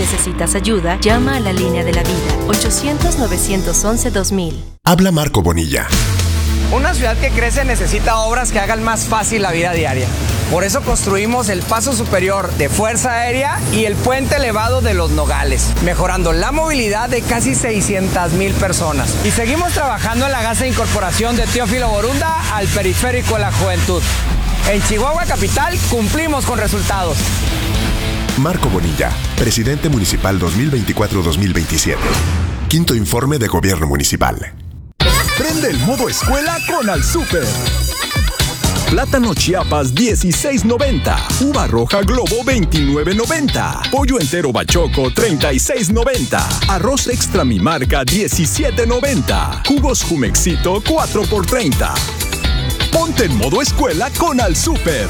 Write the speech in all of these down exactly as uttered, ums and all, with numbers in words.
necesitas ayuda, llama a la línea de la vida, ochocientos, novecientos once, dos mil. Habla Marco Bonilla. Una ciudad que crece necesita obras que hagan más fácil la vida diaria. Por eso construimos el paso superior de Fuerza Aérea y el puente elevado de Los Nogales, mejorando la movilidad de casi seiscientas mil personas. Y seguimos trabajando en la gasa de incorporación de Teófilo Borunda al periférico de la juventud. En Chihuahua Capital cumplimos con resultados. Marco Bonilla, presidente municipal dos mil veinticuatro a dos mil veintisiete. Quinto informe de gobierno municipal. Prende el modo escuela con Al Súper. Plátano Chiapas dieciséis noventa, uva roja Globo veintinueve noventa, pollo entero Bachoco treinta y seis noventa, arroz extra mi marca diecisiete noventa, jugos Jumexito cuatro por treinta. Ponte en modo escuela con Al Súper.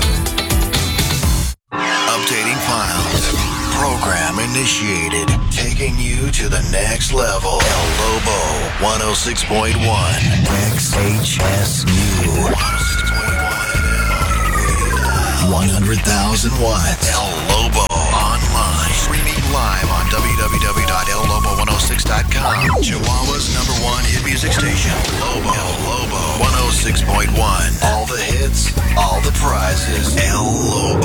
Updating files. Program initiated. Taking you to the next level. El Lobo one oh six point one. X H S U. one hundred thousand watts. El Lobo online. Streaming live on w w w dot el lobo one oh six dot com. Chihuahua's number one hit music station. Lobo. El Lobo one oh six point one. All the hits, all the prizes. El Lobo.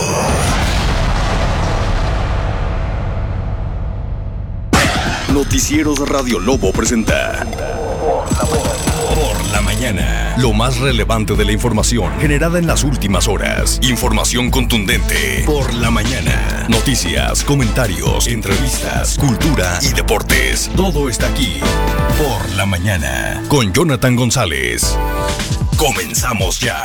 Noticieros Radio Lobo presenta Por la Mañana. Lo más relevante de la información generada en las últimas horas. Información contundente. Por la Mañana. Noticias, comentarios, entrevistas, cultura y deportes. Todo está aquí. Por la Mañana. Con Jonathan González. Comenzamos ya.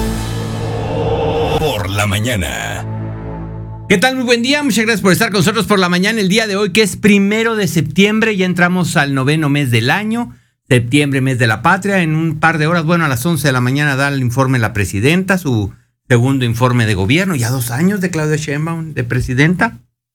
Por la Mañana. ¿Qué tal? Muy buen día, muchas gracias por estar con nosotros por la mañana el día de hoy, que es primero de septiembre, ya entramos al noveno mes del año, septiembre, mes de la patria. En un par de horas, bueno, a las once de la mañana da el informe la presidenta, su segundo informe de gobierno, ya dos años de Claudia Sheinbaum de presidenta.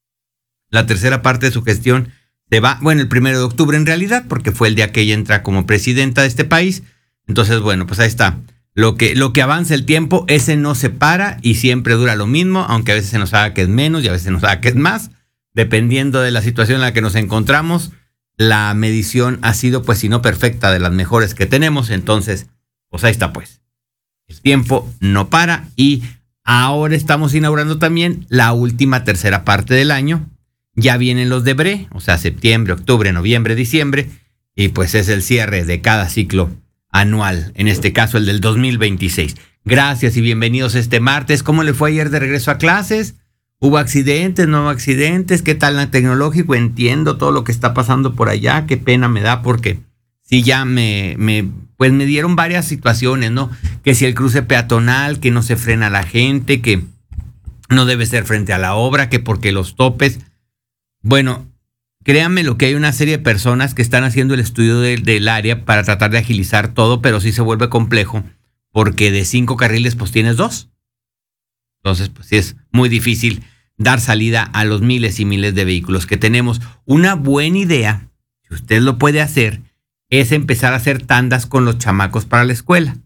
La tercera parte de su gestión se va, bueno, el primero de octubre en realidad, porque fue el día que ella entra como presidenta de este país. Entonces, bueno, pues ahí está. Lo que, lo que avanza el tiempo, ese no se para y siempre dura lo mismo, aunque a veces se nos haga que es menos y a veces se nos haga que es más. Dependiendo de la situación en la que nos encontramos, la medición ha sido, pues, si no perfecta, de las mejores que tenemos. Entonces, pues ahí está, pues. El tiempo no para y ahora estamos inaugurando también la última tercera parte del año. Ya vienen los de Bre, o sea, septiembre, octubre, noviembre, diciembre, y pues es el cierre de cada ciclo anual, en este caso el del dos mil veintiséis. Gracias y bienvenidos este martes. ¿Cómo le fue ayer de regreso a clases? ¿Hubo accidentes, no hubo accidentes? ¿Qué tal el tecnológico? Entiendo todo lo que está pasando por allá. Qué pena me da porque sí ya me, me, pues me dieron varias situaciones, ¿no? Que si el cruce peatonal, que no se frena la gente, que no debe ser frente a la obra, que porque los topes. Bueno, créanme lo que hay una serie de personas que están haciendo el estudio de, del área para tratar de agilizar todo, pero sí se vuelve complejo porque de cinco carriles pues tienes dos. Entonces pues sí es muy difícil dar salida a los miles y miles de vehículos que tenemos. Una buena idea, si usted lo puede hacer, es empezar a hacer tandas con los chamacos para la escuela.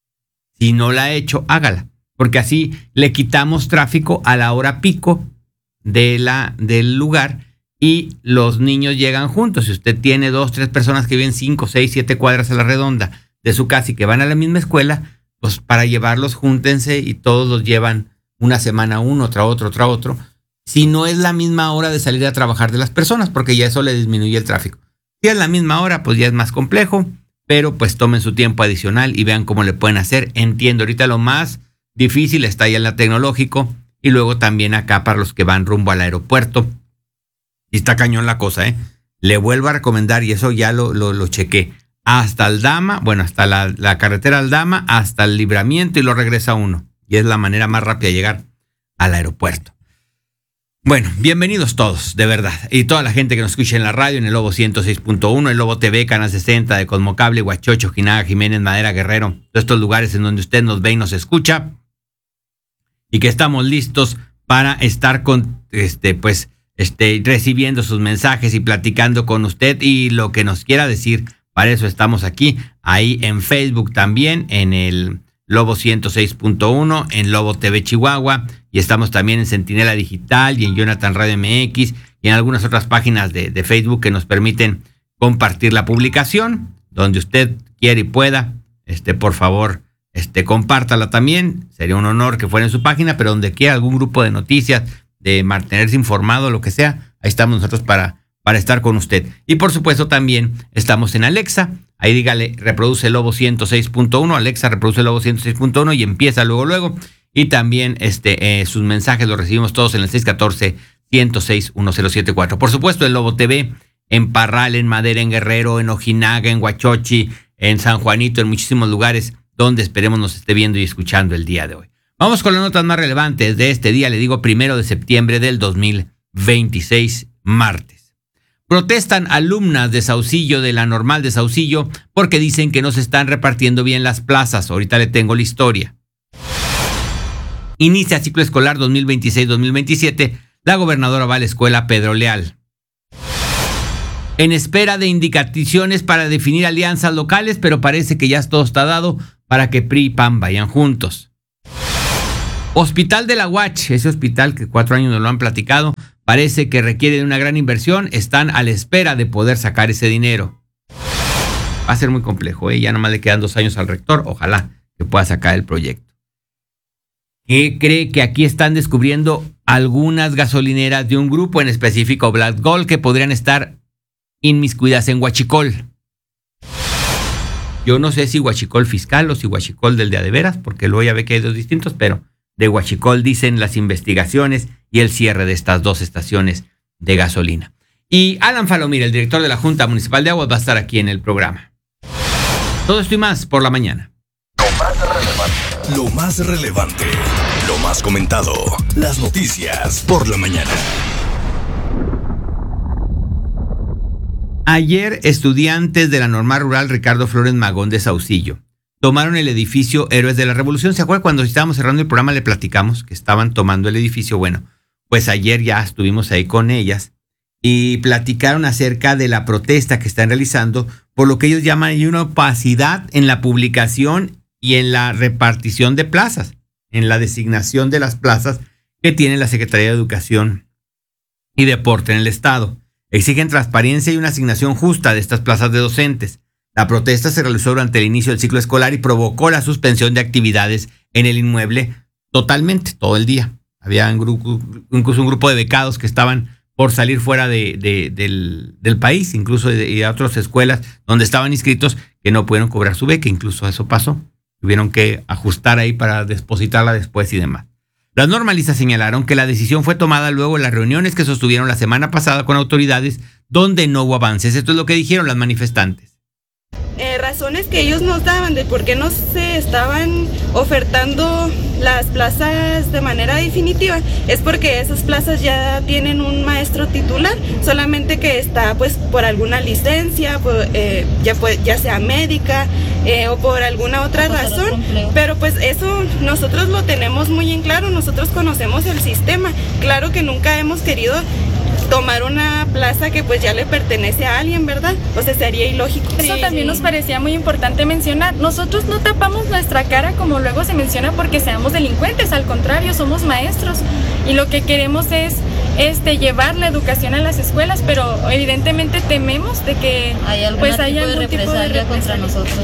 Si no la ha hecho, hágala, porque así le quitamos tráfico a la hora pico de la, del lugar. Y los niños llegan juntos. Si usted tiene dos, tres personas que viven cinco, seis, siete cuadras a la redonda de su casa y que van a la misma escuela, pues para llevarlos júntense y todos los llevan una semana uno, otra otro, otra otro. Si no es la misma hora de salir a trabajar de las personas, porque ya eso le disminuye el tráfico. Si es la misma hora, pues ya es más complejo, pero pues tomen su tiempo adicional y vean cómo le pueden hacer. Entiendo, ahorita lo más difícil está ya en la tecnológico y luego también acá para los que van rumbo al aeropuerto. Y está cañón la cosa, ¿eh? Le vuelvo a recomendar, y eso ya lo, lo, lo chequé, hasta Aldama, bueno, hasta la, la carretera Aldama, hasta el Libramiento y lo regresa uno. Y es la manera más rápida de llegar al aeropuerto. Bueno, bienvenidos todos, de verdad. Y toda la gente que nos escucha en la radio, en el Lobo ciento seis punto uno, el Lobo T V, Canal sesenta, de Cosmocable, Huachocho, Jinaga, Jiménez, Madera, Guerrero. Todos estos lugares en donde usted nos ve y nos escucha. Y que estamos listos para estar con, este, pues, Este, recibiendo sus mensajes y platicando con usted y lo que nos quiera decir. Para eso estamos aquí, ahí en Facebook también, en el Lobo ciento seis punto uno, en Lobo T V Chihuahua, y estamos también en Centinela Digital y en Jonathan Radio M X y en algunas otras páginas de, de Facebook que nos permiten compartir la publicación. Donde usted quiera y pueda, este, por favor, este, compártala también. Sería un honor que fuera en su página, pero donde quiera algún grupo de noticias, de mantenerse informado, lo que sea, ahí estamos nosotros para, para estar con usted. Y por supuesto también estamos en Alexa. Ahí dígale, reproduce Lobo ciento seis punto uno. Alexa, reproduce Lobo ciento seis punto uno y empieza luego, luego. Y también este, eh, sus mensajes los recibimos todos en el seis uno cuatro, uno cero seis, uno cero siete cuatro. Por supuesto, el Lobo T V, en Parral, en Madera, en Guerrero, en Ojinaga, en Huachochi, en San Juanito, en muchísimos lugares donde esperemos nos esté viendo y escuchando el día de hoy. Vamos con las notas más relevantes de este día, le digo, primero de septiembre del dos mil veintiséis, martes. Protestan alumnas de Saucillo, de la Normal de Saucillo, porque dicen que no se están repartiendo bien las plazas. Ahorita le tengo la historia. Inicia ciclo escolar dos mil veintiséis dos mil veintisiete. La gobernadora va a la escuela Pedro Leal. En espera de indicaciones para definir alianzas locales, pero parece que ya todo está dado para que P R I y P A N vayan juntos. Hospital de la U A C H, ese hospital que cuatro años nos lo han platicado, parece que requiere de una gran inversión, están a la espera de poder sacar ese dinero. Va a ser muy complejo, ¿eh? Ya nomás le quedan dos años al rector, ojalá que pueda sacar el proyecto. ¿Qué cree que aquí están descubriendo algunas gasolineras de un grupo en específico, Black Gold, que podrían estar inmiscuidas en huachicol? Yo no sé si huachicol fiscal o si huachicol del de a de veras, porque luego ya ve que hay dos distintos, pero de huachicol dicen las investigaciones y el cierre de estas dos estaciones de gasolina. Y Alan Falomir, el director de la Junta Municipal de Aguas, va a estar aquí en el programa. Todo esto y más por la mañana. Lo más relevante, lo más comentado, las noticias por la mañana. Ayer, estudiantes de la Normal Rural Ricardo Flores Magón de Saucillo tomaron el edificio Héroes de la Revolución. ¿Se acuerdan cuando estábamos cerrando el programa le platicamos que estaban tomando el edificio? Bueno, pues ayer ya estuvimos ahí con ellas y platicaron acerca de la protesta que están realizando por lo que ellos llaman hay una opacidad en la publicación y en la repartición de plazas, en la designación de las plazas que tiene la Secretaría de Educación y Deporte en el Estado. Exigen transparencia y una asignación justa de estas plazas de docentes. La protesta se realizó durante el inicio del ciclo escolar y provocó la suspensión de actividades en el inmueble totalmente, todo el día. Había un grupo, incluso un grupo de becados que estaban por salir fuera de, de, del, del país, incluso de, de otras escuelas donde estaban inscritos que no pudieron cobrar su beca, incluso eso pasó. Tuvieron que ajustar ahí para depositarla después y demás. Las normalistas señalaron que la decisión fue tomada luego de las reuniones que sostuvieron la semana pasada con autoridades donde no hubo avances. Esto es lo que dijeron las manifestantes. Eh, razones que ellos nos daban de por qué no se estaban ofertando las plazas de manera definitiva es porque esas plazas ya tienen un maestro titular, solamente que está pues por alguna licencia, por, eh, ya, pues, ya sea médica eh, o por alguna otra razón, pero pues eso nosotros lo tenemos muy en claro, nosotros conocemos el sistema, claro que nunca hemos querido tomar una plaza que pues ya le pertenece a alguien, ¿verdad? O sea, sería ilógico. Eso también nos parecía muy importante mencionar. Nosotros no tapamos nuestra cara como luego se menciona porque seamos delincuentes, al contrario, somos maestros y lo que queremos es este llevar la educación a las escuelas, pero evidentemente tememos de que hay algún pues tipo, hay algún de tipo de represalia contra represalia nosotros.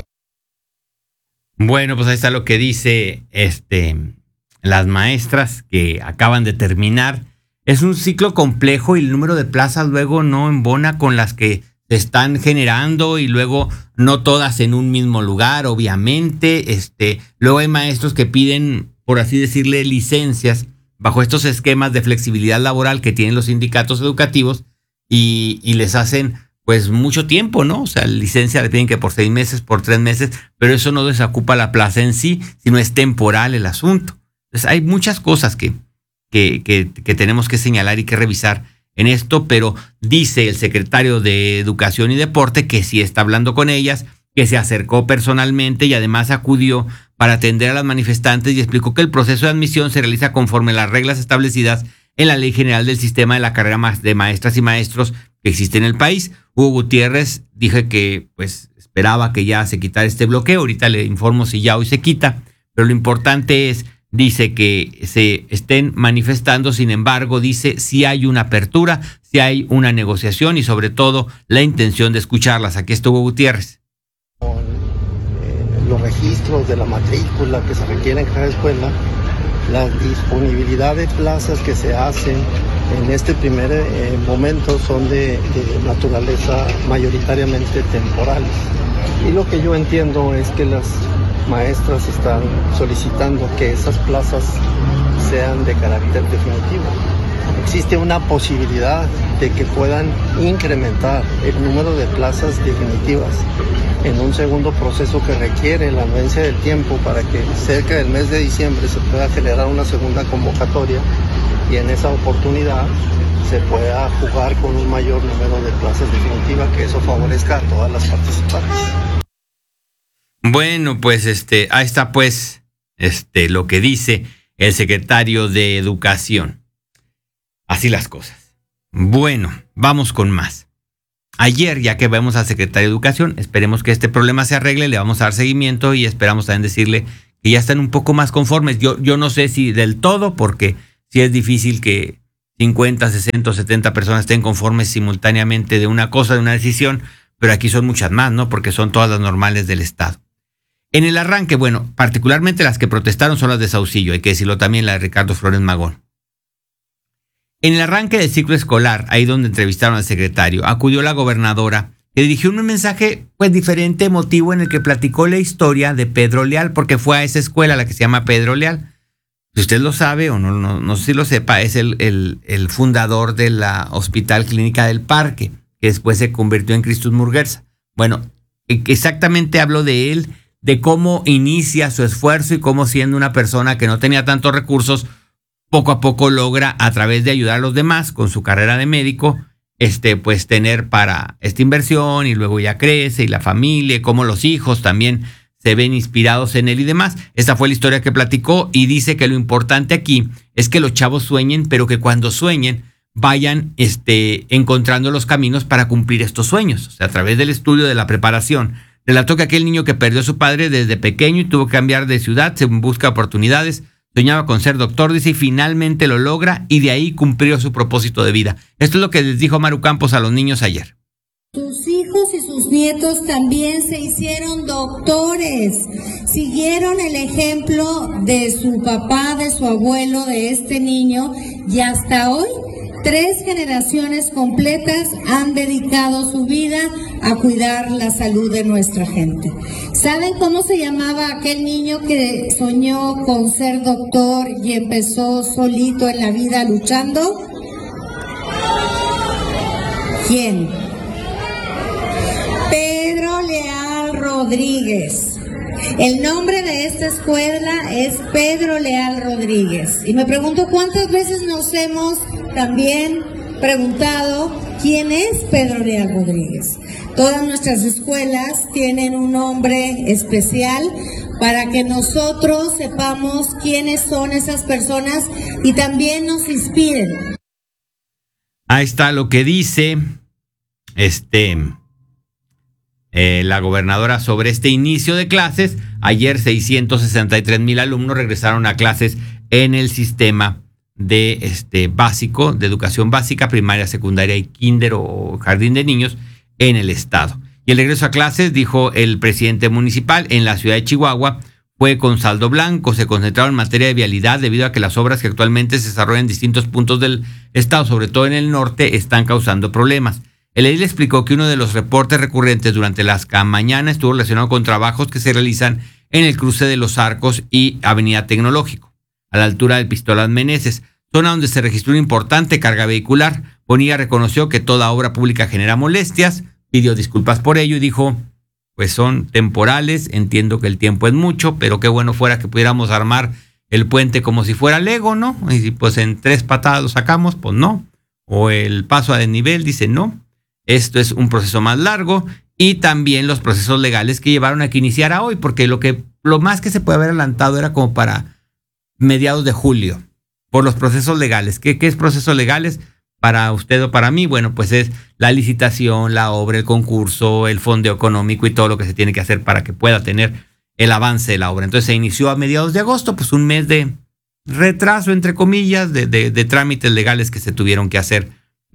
Bueno, pues ahí está lo que dice este las maestras que acaban de terminar. Es un ciclo complejo y el número de plazas luego no embona con las que se están generando y luego no todas en un mismo lugar, obviamente. Este, luego hay maestros que piden, por así decirle, licencias bajo estos esquemas de flexibilidad laboral que tienen los sindicatos educativos y, y les hacen pues mucho tiempo, ¿no? O sea, licencia le piden que por seis meses, por tres meses, pero eso no desocupa la plaza en sí, sino es temporal el asunto. Entonces hay muchas cosas que Que, que, que tenemos que señalar y que revisar en esto, pero dice el secretario de Educación y Deporte que sí está hablando con ellas, que se acercó personalmente y además acudió para atender a las manifestantes y explicó que el proceso de admisión se realiza conforme a las reglas establecidas en la Ley General del Sistema de la Carrera de Maestras y Maestros que existe en el país. Hugo Gutiérrez dije que pues esperaba que ya se quitara este bloqueo, ahorita le informo si ya hoy se quita, pero lo importante es dice que se estén manifestando, sin embargo, dice si hay una apertura, si si hay una negociación y sobre todo la intención de escucharlas. Aquí estuvo Gutiérrez. Con eh, los registros de la matrícula que se requiere en cada escuela, la disponibilidad de plazas que se hacen en este primer eh, momento son de, de naturaleza mayoritariamente temporales. Y lo que yo entiendo es que las maestras están solicitando que esas plazas sean de carácter definitivo. Existe una posibilidad de que puedan incrementar el número de plazas definitivas en un segundo proceso que requiere la anuencia del tiempo para que cerca del mes de diciembre se pueda generar una segunda convocatoria y en esa oportunidad se pueda jugar con un mayor número de plazas definitivas, que eso favorezca a todas las participantes. Bueno, pues este, ahí está pues este, lo que dice el secretario de Educación. Así las cosas. Bueno, vamos con más. Ayer, ya que vemos al secretario de Educación, esperemos que este problema se arregle, le vamos a dar seguimiento y esperamos también decirle que ya están un poco más conformes. Yo, yo no sé si del todo, porque sí es difícil que cincuenta, sesenta, setenta personas estén conformes simultáneamente de una cosa, de una decisión, pero aquí son muchas más, ¿no? Porque son todas las normales del Estado. En el arranque, bueno, particularmente las que protestaron son las de Saucillo, hay que decirlo también, la de Ricardo Flores Magón. En el arranque del ciclo escolar, ahí donde entrevistaron al secretario, acudió la gobernadora, que dirigió un mensaje pues diferente, emotivo, en el que platicó la historia de Pedro Leal, porque fue a esa escuela, la que se llama Pedro Leal. Si usted lo sabe o no, no, no sé si lo sepa, es el, el, el fundador de la Hospital Clínica del Parque, que después se convirtió en Christus Muguerza. Bueno, exactamente habló de él, de cómo inicia su esfuerzo y cómo, siendo una persona que no tenía tantos recursos, poco a poco logra, a través de ayudar a los demás con su carrera de médico, este, pues tener para esta inversión, y luego ya crece, y la familia, y cómo los hijos también se ven inspirados en él y demás. Esta fue la historia que platicó, y dice que lo importante aquí es que los chavos sueñen, pero que cuando sueñen vayan este, encontrando los caminos para cumplir estos sueños. O sea, a través del estudio, de la preparación. Relató que aquel niño que perdió a su padre desde pequeño y tuvo que cambiar de ciudad, se busca oportunidades, soñaba con ser doctor, dice, y finalmente lo logra, y de ahí cumplió su propósito de vida. Esto es lo que les dijo Maru Campos a los niños ayer. Sus hijos y sus nietos también se hicieron doctores, siguieron el ejemplo de su papá, de su abuelo, de este niño, y hasta hoy tres generaciones completas han dedicado su vida a cuidar la salud de nuestra gente. ¿Saben cómo se llamaba aquel niño que soñó con ser doctor y empezó solito en la vida luchando? ¿Quién? Pedro Leal Rodríguez. El nombre de esta escuela es Pedro Leal Rodríguez. Y me pregunto cuántas veces nos hemos también preguntado quién es Pedro Leal Rodríguez. Todas nuestras escuelas tienen un nombre especial para que nosotros sepamos quiénes son esas personas y también nos inspiren. Ahí está lo que dice este... Eh, la gobernadora sobre este inicio de clases. Ayer seiscientos sesenta y tres mil alumnos regresaron a clases en el sistema de este básico, de educación básica, primaria, secundaria y kinder o jardín de niños en el estado. Y el regreso a clases, dijo el presidente municipal, en la ciudad de Chihuahua fue con saldo blanco. Se concentraron en materia de vialidad debido a que las obras que actualmente se desarrollan en distintos puntos del estado, sobre todo en el norte, están causando problemas. El edil explicó que uno de los reportes recurrentes durante las mañanas estuvo relacionado con trabajos que se realizan en el cruce de Los Arcos y Avenida Tecnológico, a la altura del Pistolas Meneses, zona donde se registró una importante carga vehicular. Bonilla reconoció que toda obra pública genera molestias, pidió disculpas por ello y dijo, pues son temporales, entiendo que el tiempo es mucho, pero qué bueno fuera que pudiéramos armar el puente como si fuera Lego, ¿no? Y si pues en tres patadas lo sacamos, pues no. O el paso a desnivel, dice no. Esto es un proceso más largo, y también los procesos legales que llevaron a que iniciara hoy, porque lo que lo más que se puede haber adelantado era como para mediados de julio, por los procesos legales. ¿Qué, qué es procesos legales para usted o para mí? Bueno, pues es la licitación, la obra, el concurso, el fondeo económico y todo lo que se tiene que hacer para que pueda tener el avance de la obra. Entonces se inició a mediados de agosto, pues un mes de retraso, entre comillas, de, de, de trámites legales que se tuvieron que hacer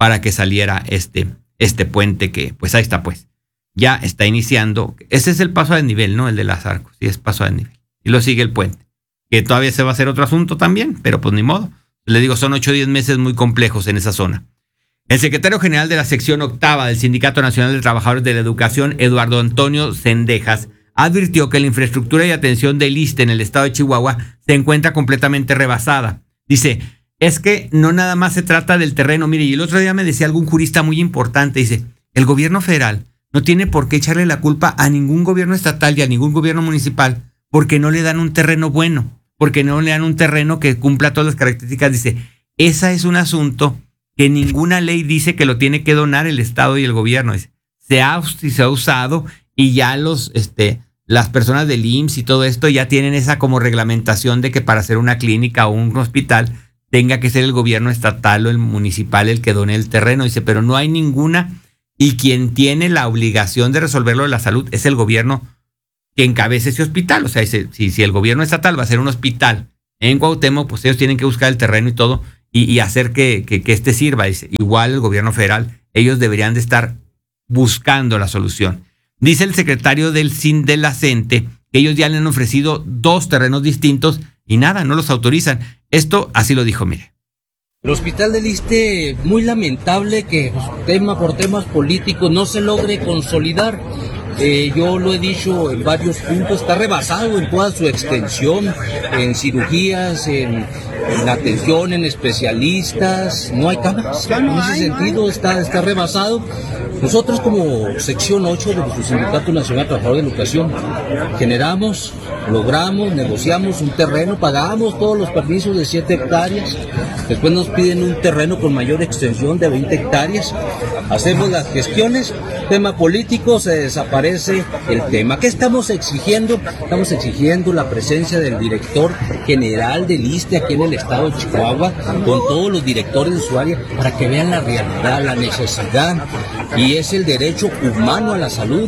para que saliera este, este puente que, pues ahí está, pues, ya está iniciando. Ese es el paso a nivel, ¿no? El de las Arcos, sí, es paso a nivel. Y lo sigue el puente, que todavía se va a hacer otro asunto también, pero pues ni modo. Le digo, son ocho o diez meses muy complejos en esa zona. El secretario general de la sección octava del Sindicato Nacional de Trabajadores de la Educación, Eduardo Antonio Cendejas, advirtió que la infraestructura y atención del I S S S T E en el estado de Chihuahua se encuentra completamente rebasada. Dice, es que no nada más se trata del terreno. Mire, y el otro día me decía algún jurista muy importante, dice, el gobierno federal no tiene por qué echarle la culpa a ningún gobierno estatal y a ningún gobierno municipal porque no le dan un terreno bueno, porque no le dan un terreno que cumpla todas las características. Dice, ese es un asunto que ninguna ley dice que lo tiene que donar el Estado y el gobierno. Dice, se ha, se ha usado y ya los, este, las personas del I M S S y todo esto ya tienen esa como reglamentación de que para hacer una clínica o un hospital tenga que ser el gobierno estatal o el municipal el que done el terreno. Dice, pero no hay ninguna, y quien tiene la obligación de resolverlo de la salud es el gobierno que encabece ese hospital. O sea, dice, si, si el gobierno estatal va a hacer un hospital en Cuauhtémoc, pues ellos tienen que buscar el terreno y todo y, y hacer que, que, que este sirva. Dice, igual el gobierno federal, ellos deberían de estar buscando la solución. Dice el secretario del S I N de la CENTE que ellos ya le han ofrecido dos terrenos distintos y nada, no los autorizan. Esto así lo dijo, mire. El hospital del I S S S T E, muy lamentable que pues, tema por temas políticos no se logre consolidar. Eh, yo lo he dicho en varios puntos, está rebasado en toda su extensión, en cirugías, en, en atención, en especialistas, no hay camas. En ese sentido está, está rebasado. Nosotros como sección ocho de nuestro Sindicato Nacional de Trabajadores de la Educación generamos, logramos, negociamos un terreno, pagamos todos los permisos de siete hectáreas, después nos piden un terreno con mayor extensión de veinte hectáreas, hacemos las gestiones, tema político, se desaparece el tema. ¿Qué estamos exigiendo? Estamos exigiendo la presencia del director general del I S S S T E aquí en el estado de Chihuahua, con todos los directores de su área, para que vean la realidad, la necesidad, y es el derecho humano a la salud.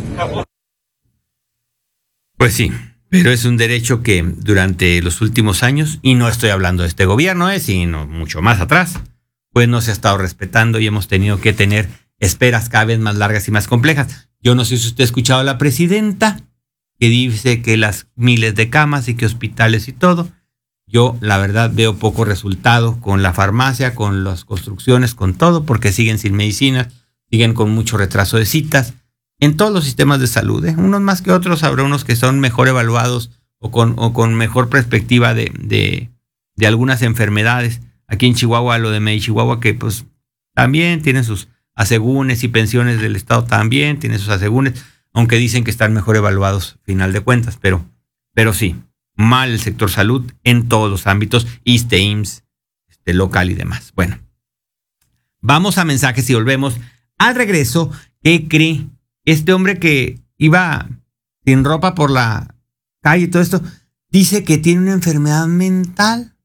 Pues sí, pero es un derecho que durante los últimos años, y no estoy hablando de este gobierno, eh, sino mucho más atrás, pues no se ha estado respetando y hemos tenido que tener esperas cada vez más largas y más complejas. Yo no sé si usted ha escuchado a la presidenta que dice que las miles de camas y que hospitales y todo. Yo, la verdad, veo poco resultado con la farmacia, con las construcciones, con todo, porque siguen sin medicinas, siguen con mucho retraso de citas en todos los sistemas de salud, ¿eh? Unos más que otros, habrá unos que son mejor evaluados o con, o con mejor perspectiva de, de, de algunas enfermedades. Aquí en Chihuahua, lo de Medi Chihuahua, que pues también tienen sus asegúnes y pensiones del Estado, también tienen sus asegúnes, aunque dicen que están mejor evaluados, final de cuentas, pero, pero sí, mal el sector salud en todos los ámbitos, I S S S T E, I M S S, este, local y demás. Bueno, vamos a mensajes y volvemos. Al regreso, ¿qué cree? Este hombre que iba sin ropa por la calle y todo esto, dice que tiene una enfermedad mental.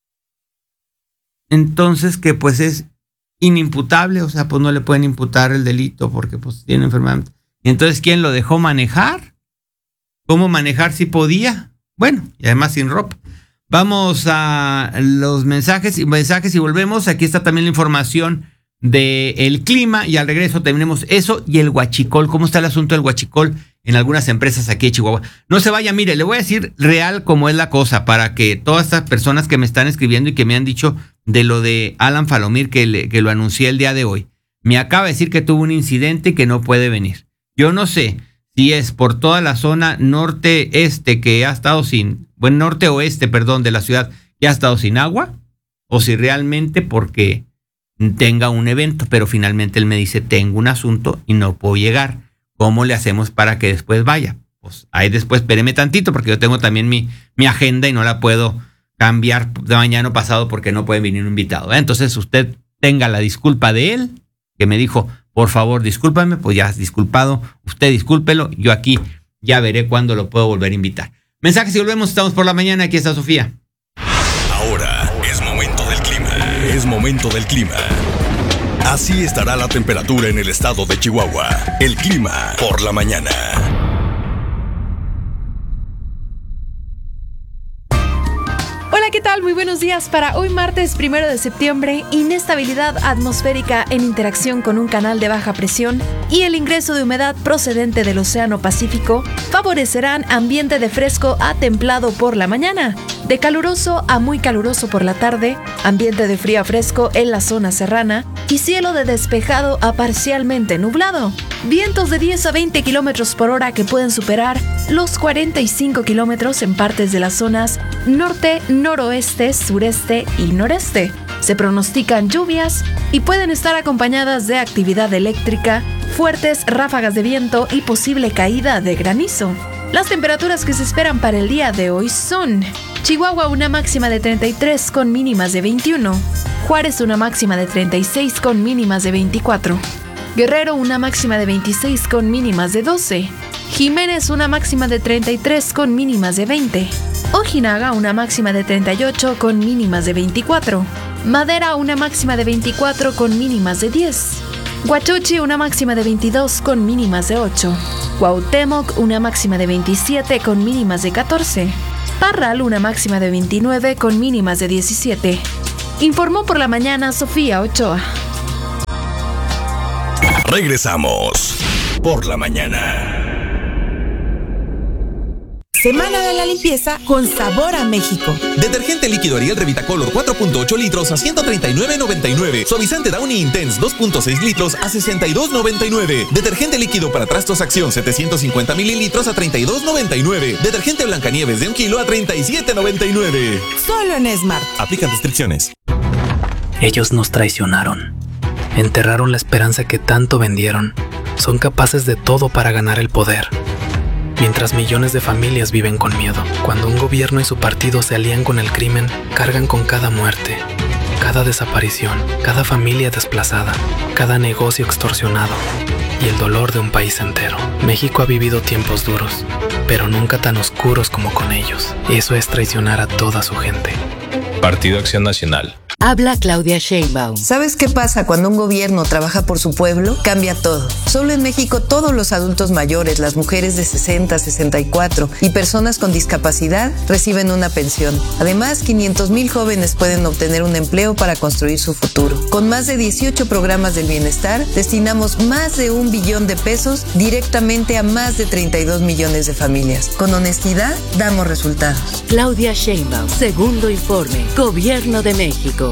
Entonces, que pues es inimputable, o sea, pues no le pueden imputar el delito porque pues tiene enfermedad mental. Y entonces, ¿quién lo dejó manejar? ¿Cómo manejar si podía? Bueno, y además sin ropa. Vamos a los mensajes y mensajes y volvemos. Aquí está también la información del clima y al regreso tenemos eso y el huachicol. ¿Cómo está el asunto del huachicol en algunas empresas aquí de Chihuahua? No se vaya, mire, le voy a decir real cómo es la cosa para que todas estas personas que me están escribiendo y que me han dicho de lo de Alan Falomir que, le, que lo anuncié el día de hoy. Me acaba de decir que tuvo un incidente y que no puede venir. Yo no sé si es por toda la zona norte-este que ha estado sin, bueno, norte-oeste, perdón, de la ciudad que ha estado sin agua o si realmente porque tenga un evento, pero finalmente él me dice, tengo un asunto y no puedo llegar. ¿Cómo le hacemos para que después vaya? Pues ahí después espéreme tantito porque yo tengo también mi, mi agenda y no la puedo cambiar de mañana pasado porque no puede venir un invitado, ¿eh? Entonces usted tenga la disculpa de él, que me dijo, por favor, discúlpame, pues ya has disculpado, usted discúlpelo, yo aquí ya veré cuándo lo puedo volver a invitar. Mensajes y volvemos, estamos por la mañana, aquí está Sofía. Ahora es momento del clima. Es momento del clima. Así estará la temperatura en el estado de Chihuahua. El clima por la mañana. Hola, ¿qué tal? tal? Muy buenos días. Para hoy martes primero de septiembre, inestabilidad atmosférica en interacción con un canal de baja presión y el ingreso de humedad procedente del Océano Pacífico favorecerán ambiente de fresco a templado por la mañana, de caluroso a muy caluroso por la tarde, ambiente de frío a fresco en la zona serrana y cielo de despejado a parcialmente nublado. Vientos de diez a veinte kilómetros por hora que pueden superar los cuarenta y cinco kilómetros en partes de las zonas norte, noroeste, sureste y noreste. Se pronostican lluvias y pueden estar acompañadas de actividad eléctrica, fuertes ráfagas de viento y posible caída de granizo. Las temperaturas que se esperan para el día de hoy son: Chihuahua una máxima de treinta y tres con mínimas de veintiuno, Juárez una máxima de treinta y seis con mínimas de veinticuatro, Guerrero una máxima de veintiséis con mínimas de doce, Jiménez una máxima de treinta y tres con mínimas de veinte, Ojinaga una máxima de treinta y ocho con mínimas de veinticuatro, Madera una máxima de veinticuatro con mínimas de diez, Huachuchi una máxima de veintidós con mínimas de ocho, Cuauhtémoc una máxima de veintisiete con mínimas de catorce, Parral una máxima de veintinueve con mínimas de diecisiete. Informó por la mañana Sofía Ochoa. Regresamos por la mañana. Semana de la limpieza con sabor a México. Detergente líquido Ariel Revitacolor cuatro punto ocho litros a ciento treinta y nueve noventa y nueve. Suavizante Downy Intense dos punto seis litros a sesenta y dos noventa y nueve. Detergente líquido para trastos Acción setecientos cincuenta mililitros a treinta y dos noventa y nueve. Detergente Blancanieves de un kilo a treinta y siete noventa y nueve. Solo en Smart. Aplican restricciones. Ellos nos traicionaron. Enterraron la esperanza que tanto vendieron. Son capaces de todo para ganar el poder. Mientras millones de familias viven con miedo, cuando un gobierno y su partido se alían con el crimen, cargan con cada muerte, cada desaparición, cada familia desplazada, cada negocio extorsionado y el dolor de un país entero. México ha vivido tiempos duros, pero nunca tan oscuros como con ellos. Eso es traicionar a toda su gente. Partido Acción Nacional. Habla Claudia Sheinbaum. ¿Sabes qué pasa cuando un gobierno trabaja por su pueblo? Cambia todo. Solo en México todos los adultos mayores, las mujeres de sesenta, sesenta y cuatro y personas con discapacidad reciben una pensión. Además, quinientos mil jóvenes pueden obtener un empleo para construir su futuro. Con más de dieciocho programas del bienestar, destinamos más de un billón de pesos directamente a más de treinta y dos millones de familias. Con honestidad, damos resultados. Claudia Sheinbaum, segundo informe, Gobierno de México.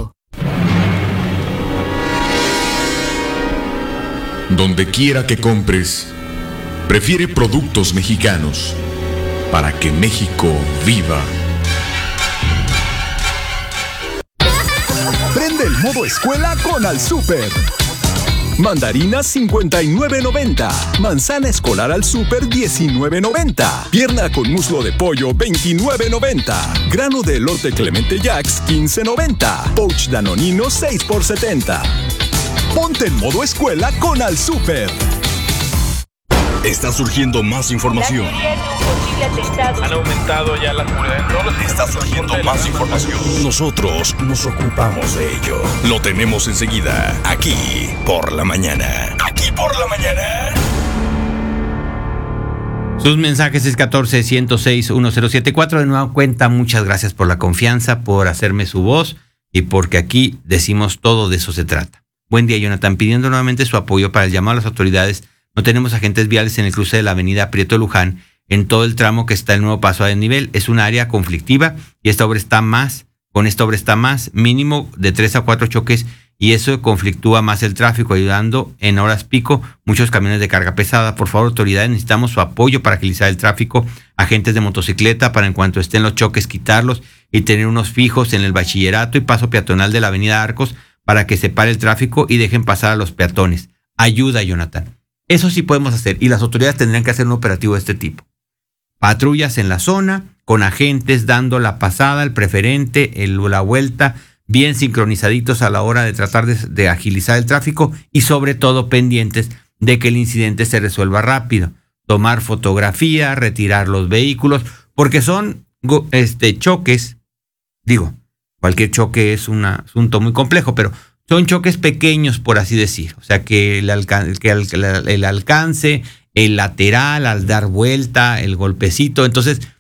Donde quiera que compres, prefiere productos mexicanos para que México viva. Prende el modo escuela con Al Súper. Mandarina cincuenta y nueve noventa. Manzana escolar Al Súper diecinueve noventa. Pierna con muslo de pollo veintinueve noventa. Grano de elote Clemente Jacks quince noventa. Pouch Danonino seis por setenta. Ponte en modo escuela con Al Súper. Está surgiendo más información. Han aumentado ya las muertes. Está surgiendo más información. Nosotros nos ocupamos de ello. Lo tenemos enseguida, aquí por la mañana. Aquí por la mañana. Sus mensajes es catorce, ciento seis, uno cero siete cuatro. De nueva cuenta, muchas gracias por la confianza, por hacerme su voz y porque aquí decimos todo, de eso se trata. Buen día, Jonathan. Pidiendo nuevamente su apoyo para el llamado a las autoridades. No tenemos agentes viales en el cruce de la avenida Prieto Luján, en todo el tramo que está el nuevo paso a desnivel. Es un área conflictiva y esta obra está más, con esta obra está más, mínimo de tres a cuatro choques, y eso conflictúa más el tráfico, ayudando en horas pico muchos camiones de carga pesada. Por favor, autoridades, necesitamos su apoyo para agilizar el tráfico. Agentes de motocicleta para en cuanto estén los choques quitarlos y tener unos fijos en el bachillerato y paso peatonal de la avenida Arcos para que se pare el tráfico y dejen pasar a los peatones. Ayuda, Jonathan. Eso sí podemos hacer, y las autoridades tendrían que hacer un operativo de este tipo. Patrullas en la zona, con agentes dando la pasada, el preferente, el, la vuelta, bien sincronizaditos a la hora de tratar de, de agilizar el tráfico y sobre todo pendientes de que el incidente se resuelva rápido. Tomar fotografía, retirar los vehículos, porque son este, choques, digo, cualquier choque es un asunto muy complejo, pero son choques pequeños, por así decir. O sea, que el, alcan- que el, el alcance, el lateral al dar vuelta, el golpecito. Entonces,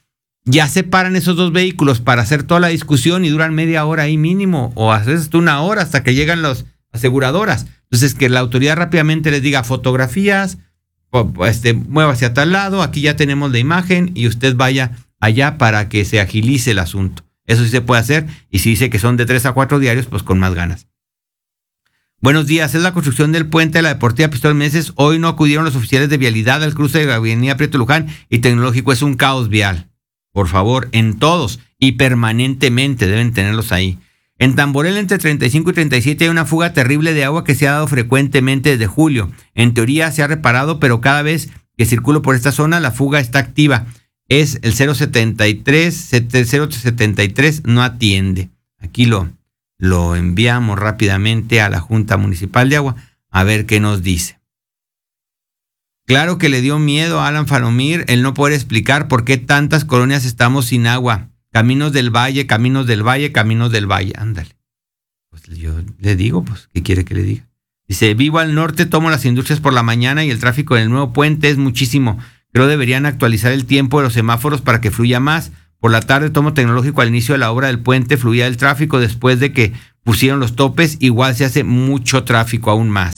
ya se paran esos dos vehículos para hacer toda la discusión y duran media hora ahí mínimo, o a veces una hora hasta que llegan las aseguradoras. Entonces, que la autoridad rápidamente les diga fotografías, este, muévase a tal lado, aquí ya tenemos la imagen y usted vaya allá para que se agilice el asunto. Eso sí se puede hacer, y si dice que son de tres a cuatro diarios, pues con más ganas. Buenos días, es la construcción del puente de la Deportiva Pistoles Meneses. Hoy no acudieron los oficiales de vialidad al cruce de la avenida Prieto Luján y Tecnológico. Es un caos vial. Por favor, en todos y permanentemente deben tenerlos ahí. En Tamborel, entre treinta y cinco y treinta y siete, hay una fuga terrible de agua que se ha dado frecuentemente desde julio. En teoría se ha reparado, pero cada vez que circulo por esta zona, la fuga está activa. Es el cero setenta y tres, cero setenta y tres, no atiende. Aquí lo, lo enviamos rápidamente a la Junta Municipal de Agua a ver qué nos dice. Claro que le dio miedo a Alan Falomir el no poder explicar por qué tantas colonias estamos sin agua. Caminos del Valle, Caminos del Valle, Caminos del Valle. Ándale. Pues yo le digo, pues, ¿qué quiere que le diga? Dice, vivo al norte, tomo las industrias por la mañana y el tráfico en el nuevo puente es muchísimo. Creo deberían actualizar el tiempo de los semáforos para que fluya más. Por la tarde tomo Tecnológico al inicio de la obra del puente, fluía el tráfico. Después de que pusieron los topes, igual se hace mucho tráfico aún más.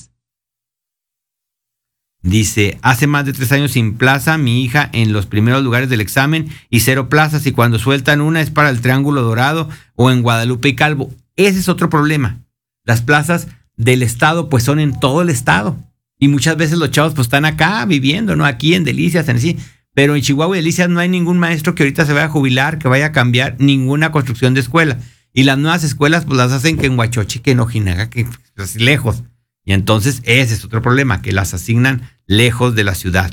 Dice, hace más de tres años sin plaza, mi hija en los primeros lugares del examen y cero plazas, y cuando sueltan una es para el Triángulo Dorado o en Guadalupe y Calvo. Ese es otro problema. Las plazas del estado pues son en todo el estado y muchas veces los chavos pues están acá viviendo, ¿no? Aquí en Delicias, en así. Pero en Chihuahua y Delicias no hay ningún maestro que ahorita se vaya a jubilar, que vaya a cambiar ninguna construcción de escuela. Y las nuevas escuelas pues las hacen que en Huachochi, que en Ojinaga, que pues, lejos. Y entonces ese es otro problema, que las asignan lejos de la ciudad.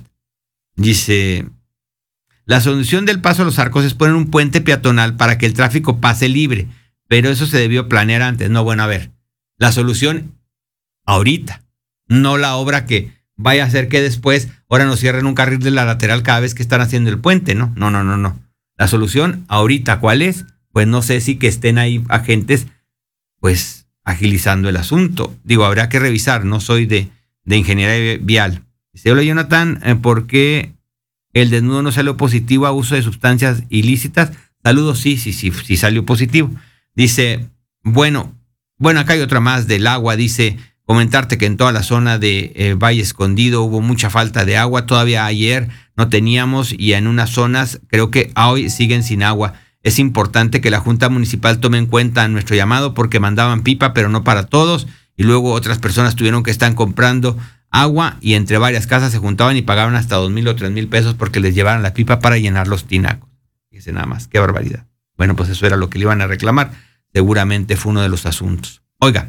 Dice, la solución del paso a los Arcos es poner un puente peatonal para que el tráfico pase libre, pero eso se debió planear antes. No, bueno, a ver, la solución ahorita, no la obra que vaya a hacer que después ahora nos cierren un carril de la lateral cada vez que están haciendo el puente, ¿no? No, no, no, no. La solución ahorita, ¿cuál es? Pues no sé si que estén ahí agentes, pues agilizando el asunto. Digo, habrá que revisar, no soy de, de ingeniería vial. Dice, hola Jonathan, eh, ¿por qué el desnudo no salió positivo a uso de sustancias ilícitas? Saludos, sí, sí, sí, sí salió positivo. Dice, bueno, bueno, acá hay otra más del agua. Dice, comentarte que en toda la zona de eh, Valle Escondido hubo mucha falta de agua. Todavía ayer no teníamos y en unas zonas creo que hoy siguen sin agua. Es importante que la Junta Municipal tome en cuenta nuestro llamado porque mandaban pipa, pero no para todos. Y luego otras personas tuvieron que estar comprando agua y entre varias casas se juntaban y pagaban hasta dos mil o tres mil pesos porque les llevaran la pipa para llenar los tinacos. Fíjese nada más, qué barbaridad. Bueno, pues eso era lo que le iban a reclamar. Seguramente fue uno de los asuntos. Oiga,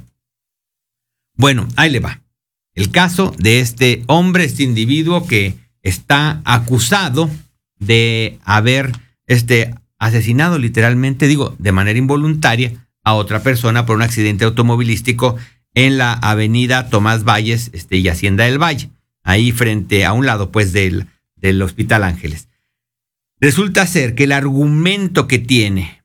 bueno, ahí le va. El caso de este hombre, este individuo que está acusado de haber este, asesinado literalmente, digo, de manera involuntaria a otra persona por un accidente automovilístico en la avenida Tomás Valles este, y Hacienda del Valle, ahí frente a un lado pues del, del Hospital Ángeles. Resulta ser que el argumento que tiene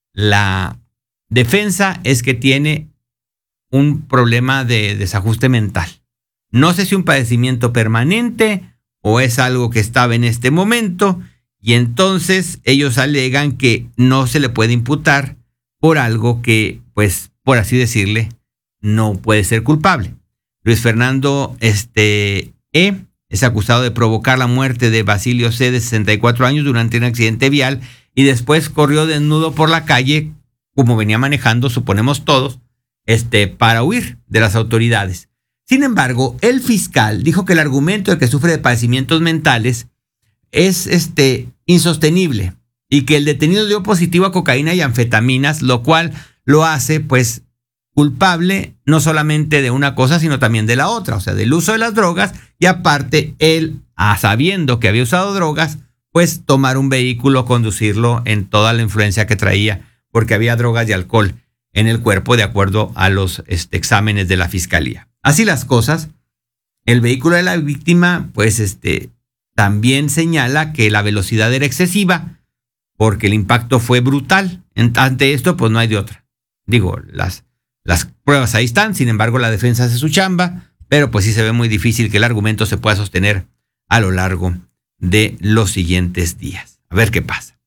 la defensa es que tiene un problema de desajuste mental. No sé si un padecimiento permanente o es algo que estaba en este momento, y entonces ellos alegan que no se le puede imputar por algo que, pues, por así decirle, no puede ser culpable. Luis Fernando este, E. es acusado de provocar la muerte de Basilio C. de sesenta y cuatro años durante un accidente vial y después corrió desnudo por la calle, como venía manejando, suponemos todos, este, para huir de las autoridades. Sin embargo, el fiscal dijo que el argumento de que sufre de padecimientos mentales es este, insostenible y que el detenido dio positivo a cocaína y anfetaminas, lo cual lo hace, pues, culpable no solamente de una cosa, sino también de la otra, o sea, del uso de las drogas y aparte él, a sabiendo que había usado drogas, pues tomar un vehículo, conducirlo en toda la influencia que traía, porque había drogas y alcohol en el cuerpo de acuerdo a los este, exámenes de la fiscalía. Así las cosas, el vehículo de la víctima, pues este, también señala que la velocidad era excesiva porque el impacto fue brutal. Ante esto, pues no hay de otra. Digo, las Las pruebas ahí están, sin embargo la defensa hace su chamba, pero pues sí se ve muy difícil que el argumento se pueda sostener a lo largo de los siguientes días. A ver qué pasa.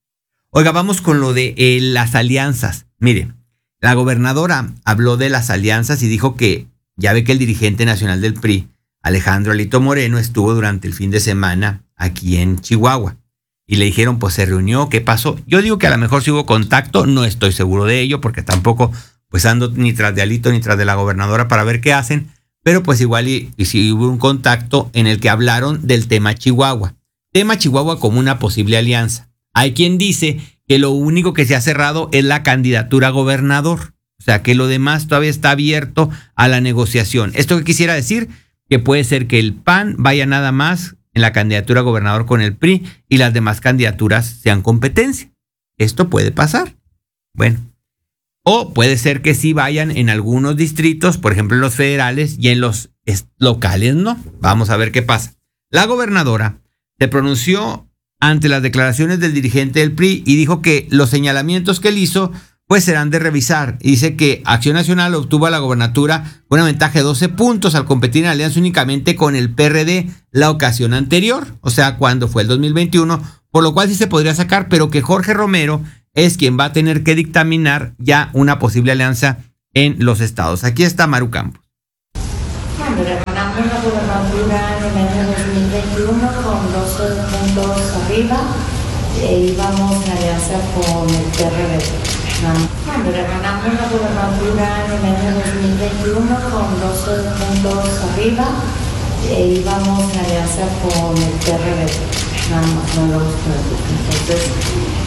Oiga, vamos con lo de eh, las alianzas. Mire, la gobernadora habló de las alianzas y dijo que ya ve que el dirigente nacional del P R I, Alejandro Alito Moreno, estuvo durante el fin de semana aquí en Chihuahua. Y le dijeron, pues se reunió, ¿qué pasó? Yo digo que a lo mejor sí hubo contacto, no estoy seguro de ello, porque tampoco pues ando ni tras de Alito ni tras de la gobernadora para ver qué hacen, pero pues igual y, y sí hubo un contacto en el que hablaron del tema Chihuahua. Tema Chihuahua como una posible alianza. Hay quien dice que lo único que se ha cerrado es la candidatura a gobernador. O sea, que lo demás todavía está abierto a la negociación. ¿Esto qué quisiera decir? Que puede ser que el P A N vaya nada más en la candidatura a gobernador con el P R I y las demás candidaturas sean competencia. Esto puede pasar. Bueno. O puede ser que sí vayan en algunos distritos, por ejemplo en los federales y en los locales, ¿no? Vamos a ver qué pasa. La gobernadora se pronunció ante las declaraciones del dirigente del P R I y dijo que los señalamientos que él hizo pues serán de revisar. Dice que Acción Nacional obtuvo a la gobernatura una ventaja de doce puntos al competir en alianza únicamente con el P R D la ocasión anterior, o sea, cuando fue el dos mil veintiuno, por lo cual sí se podría sacar, pero que Jorge Romero es quien va a tener que dictaminar ya una posible alianza en los estados. Aquí está Maru Campos. Cuando ganamos la gobernatura en el año dos mil veintiuno con doce puntos arriba, e íbamos en alianza con el P R D. Cuando ganamos la gobernatura en el año dos mil veintiuno con doce puntos arriba, e íbamos en alianza con el P R D. Nada más, no lo busco. Entonces,